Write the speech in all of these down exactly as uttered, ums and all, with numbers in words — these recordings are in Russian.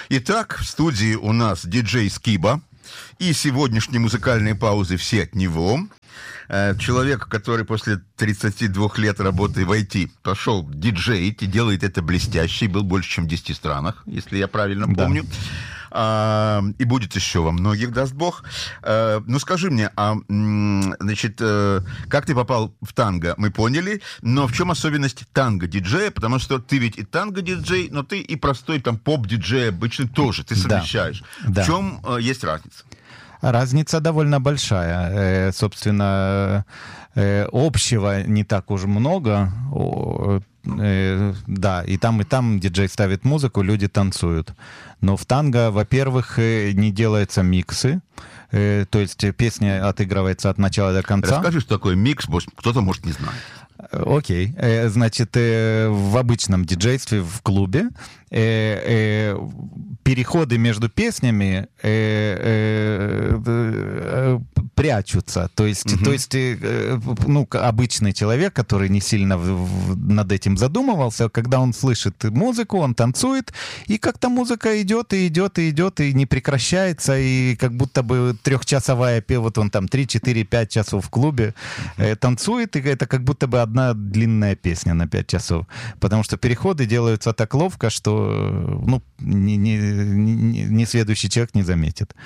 Итак, в студии у нас диджей Скиба. И сегодняшние музыкальные паузы все от него. Человек, который после тридцати двух лет работы в ай ти пошел диджеить и делает это блестяще, и был больше, чем в десяти странах, если я правильно помню. Да. А, и будет еще во многих, даст бог. А, ну, скажи мне, а, значит, как ты попал в танго, мы поняли, но в чем особенность танго-диджея? Потому что ты ведь и танго-диджей, но ты и простой там поп-диджей обычно тоже, ты совмещаешь. Да. В чем да. есть разница? Разница довольно большая. Собственно, общего не так уж много. Да, и там, и там диджей ставит музыку, люди танцуют. Но в танго, во-первых, не делаются миксы. То есть песня отыгрывается от начала до конца. Расскажи, что такое микс, кто-то, может, не знает. Окей. Okay. Значит, в обычном диджействе в клубе переходы между песнями прячутся. То есть, uh-huh. то есть ну, обычный человек, который не сильно над этим задумывался, когда он слышит музыку, он танцует, и как-то музыка идет и идет и идет, и не прекращается, и как будто бы трехчасовая песня, вот он там три, четыре, пять часов в клубе uh-huh. танцует, и это как будто бы одна длинная песня на пять часов. Потому что переходы делаются так ловко, что ну, не, не, не, не следующий человек не заметит.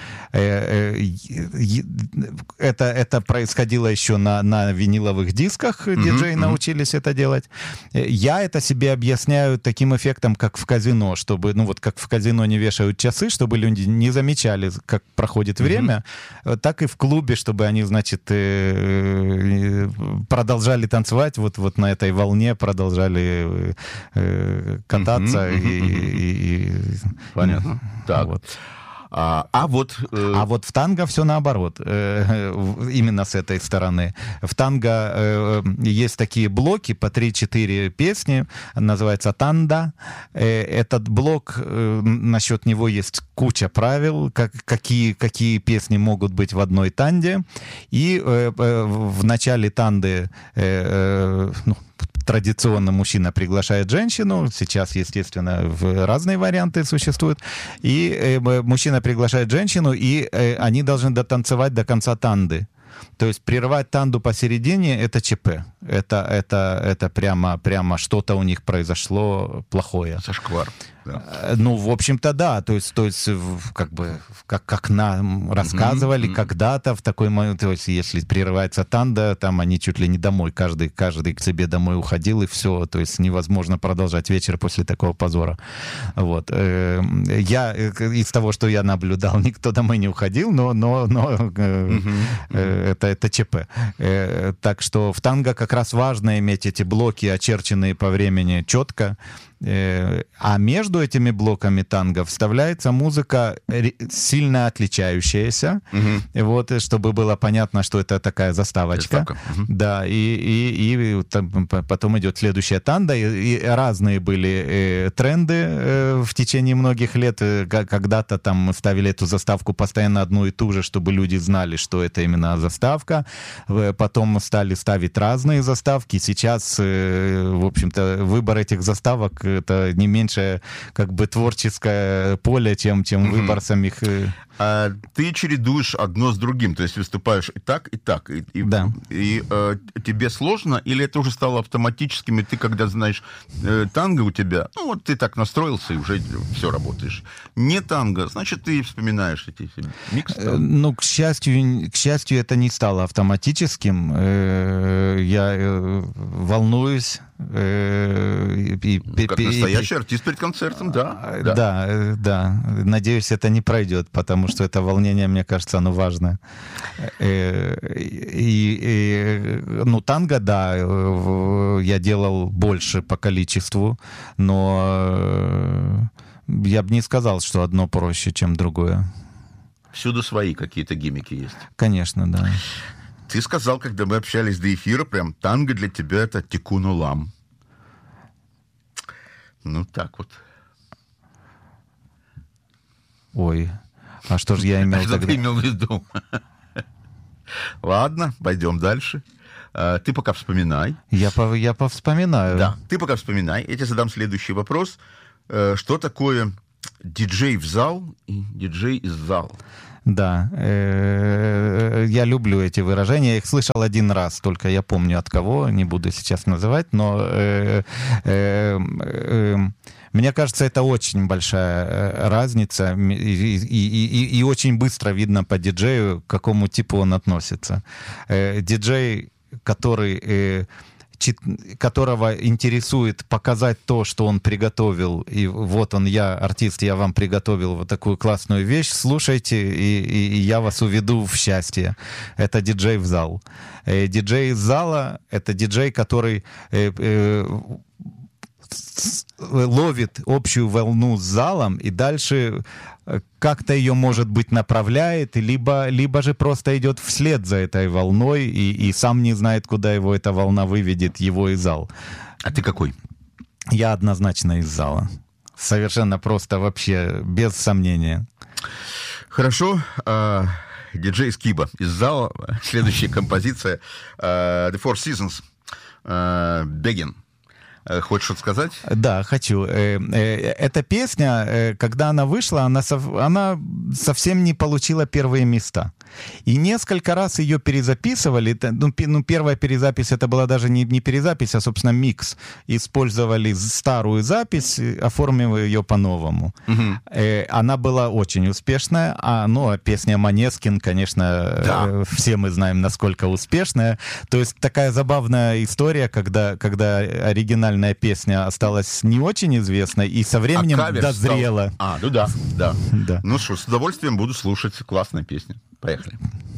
Это, это происходило еще на, на виниловых дисках, mm-hmm, диджеи mm-hmm. научились это делать. Я это себе объясняю таким эффектом, как в казино, чтобы, ну вот как в казино не вешают часы, чтобы люди не замечали, как проходит mm-hmm. время, так и в клубе, чтобы они, значит, продолжали танцевать, вот, вот на этой волне продолжали кататься mm-hmm, mm-hmm. и И, и, Понятно. Так. Вот. А, а, вот, э... а вот в танго все наоборот, э, именно с этой стороны. В танго э, есть такие блоки по три-четыре песни, называется танда. Э, этот блок, э, насчет него есть куча правил, как, какие, какие песни могут быть в одной танде. И э, э, в начале танды э, э, ну, традиционно мужчина приглашает женщину, сейчас, естественно, разные варианты существуют, и э, мужчина приглашает женщину, и э, они должны дотанцевать до конца танды. То есть прервать танду посередине — это ЧП. Это, это, это прямо, прямо что-то у них произошло плохое. Зашквар. Да. Ну, в общем-то, да. То есть, то есть как бы, как, как нам рассказывали mm-hmm. когда-то в такой момент, то есть если прерывается танда, там они чуть ли не домой, каждый, каждый к себе домой уходил, и все. То есть невозможно продолжать вечер после такого позора. Вот. Я, из того, что я наблюдал, никто домой не уходил, но, но, но mm-hmm. это, это ЧП. Так что в танго как раз важно иметь эти блоки, очерченные по времени четко. А между этими блоками танго вставляется музыка сильно отличающаяся, угу. вот, чтобы было понятно, что это такая заставочка. Угу. Да, и, и, и там, потом идет следующая танда, и, и разные были э, тренды э, в течение многих лет. Когда-то там ставили эту заставку постоянно одну и ту же, чтобы люди знали, что это именно заставка. Потом стали ставить разные заставки. Сейчас, э, в общем-то, выбор этих заставок — это не меньше как бы творческое поле, чем, чем mm-hmm. выбор самих... А ты чередуешь одно с другим, то есть выступаешь и так, и так. И, и, да. и э, тебе сложно, или это уже стало автоматическим, и ты, когда знаешь э, танго у тебя, ну вот ты так настроился, и уже все работаешь. Не танго, значит, ты вспоминаешь эти миксы. Э, ну, к счастью, к счастью, это не стало автоматическим. Э, я э, волнуюсь. Э, и, как и, настоящий и, артист перед концертом, да. Да, да, да. Надеюсь, это не пройдет, потому что это волнение, мне кажется, оно важное. И, и, ну, танго, да, я делал больше по количеству, но я бы не сказал, что одно проще, чем другое. Всюду свои какие-то гиммики есть. Конечно, да. Ты сказал, когда мы общались до эфира, прям танго для тебя — это тикун улам. Ну, так вот. Ой, а что же я имел тогда? Что ты имел в виду? Ладно, пойдем дальше. Ты пока вспоминай. Я, по, я повспоминаю. Да, ты пока вспоминай. Я тебе задам следующий вопрос. Что такое Диджей в зал и диджей из зала. Да, я люблю эти выражения. Я их слышал один раз, только я помню от кого, не буду сейчас называть, но мне кажется, это очень большая разница, и, и, и, и очень быстро видно по диджею, к какому типу он относится. Диджей, который... которого интересует показать то, что он приготовил, и вот он, я, артист, я вам приготовил вот такую классную вещь, слушайте, и, и, и я вас уведу в счастье. Это диджей в зал. Э, диджей из зала — это диджей, который э, э, ловит общую волну с залом и дальше как-то ее, может быть, направляет, либо, либо же просто идет вслед за этой волной и, и сам не знает, куда его эта волна выведет, его и зал. А ты какой? Я однозначно из зала. Совершенно просто, вообще, без сомнения. Хорошо. Uh, диджей Скиба из зала. Следующая композиция. Uh, The Four Seasons. Uh, Begin. Хочешь что-то сказать? Да, хочу. Эта песня, когда она вышла, она, сов... она совсем не получила первые места. И несколько раз ее перезаписывали. Ну, ну, первая перезапись, это была даже не, не перезапись, а, собственно, микс. Использовали старую запись, оформив ее по-новому. Угу. Она была очень успешная. А, ну, а песня «Måneskin», конечно, да. Все мы знаем, насколько успешная. То есть такая забавная история, когда, когда оригинальная песня осталась не очень известной и со временем а дозрела. Стал... А, ну да, да. да. Ну что, с удовольствием буду слушать. Классная песня. Поехали.